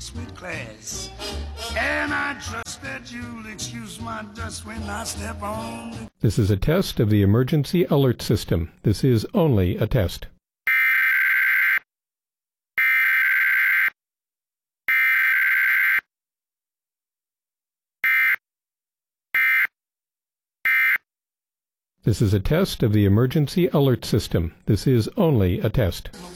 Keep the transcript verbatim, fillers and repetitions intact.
mixed with class. And I trust that you'll excuse my dust when I step on the... This is a test of the emergency alert system. This is only a test. This is a test of the emergency alert system. This is only a test.